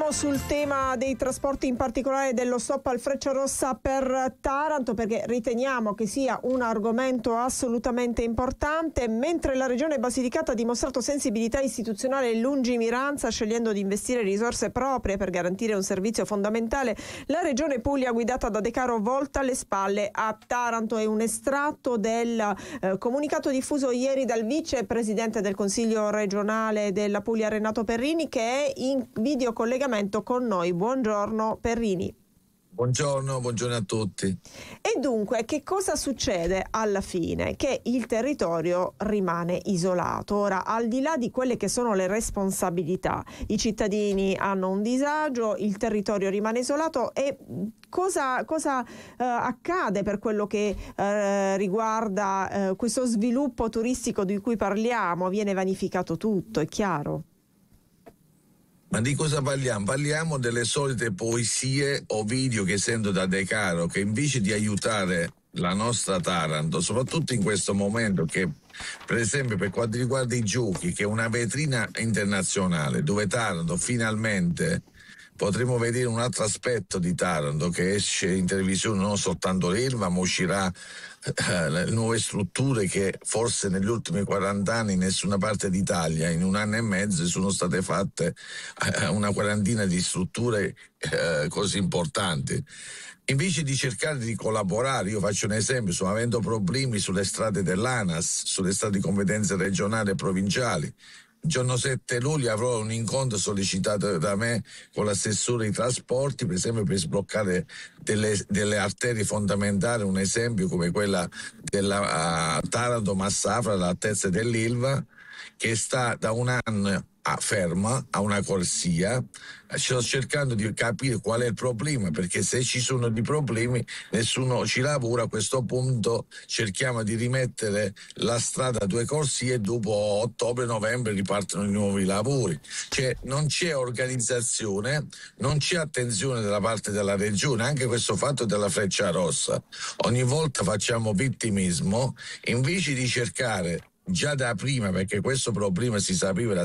Torniamo sul tema dei trasporti, in particolare dello stop al Frecciarossa per Taranto, perché riteniamo che sia un argomento assolutamente importante. Mentre la Regione Basilicata ha dimostrato sensibilità istituzionale e lungimiranza scegliendo di investire risorse proprie per garantire un servizio fondamentale, la Regione Puglia guidata da De Caro volta le spalle a Taranto. È un estratto del comunicato diffuso ieri dal vicepresidente del Consiglio regionale della Puglia Renato Perrini, che è in video collegamento con noi. Buongiorno Perrini. Buongiorno a tutti. E dunque, che cosa succede alla fine? Che il territorio rimane isolato. Ora, al di là di quelle che sono le responsabilità, i cittadini hanno un disagio, il territorio rimane isolato. E cosa accade per quello che riguarda questo sviluppo turistico di cui parliamo? Viene vanificato tutto, è chiaro. Ma di cosa parliamo? Parliamo delle solite poesie o video che sento da De Caro, che invece di aiutare la nostra Taranto, soprattutto in questo momento, che per esempio per quanto riguarda i giochi, che è una vetrina internazionale dove Taranto finalmente potremo vedere un altro aspetto di Taranto, che esce in televisione, non soltanto l'Ilva, ma uscirà le nuove strutture che forse negli ultimi 40 anni in nessuna parte d'Italia, in un anno e mezzo sono state fatte una quarantina di strutture così importanti. Invece di cercare di collaborare, io faccio un esempio, sto avendo problemi sulle strade dell'ANAS, sulle strade di competenze regionali e provinciali. Il giorno 7 luglio avrò un incontro sollecitato da me con l'assessore ai trasporti, per esempio per sbloccare delle arterie fondamentali, un esempio come quella della Taranto-Massafra all'altezza dell'Ilva, che sta da un anno ferma a una corsia. Sto cercando di capire qual è il problema, perché se ci sono dei problemi nessuno ci lavora. A questo punto cerchiamo di rimettere la strada a due corsie e dopo ottobre-novembre ripartono i nuovi lavori. Cioè non c'è organizzazione, non c'è attenzione dalla parte della regione. Anche questo fatto della Frecciarossa, ogni volta facciamo vittimismo invece di cercare già da prima, perché questo problema si sapeva da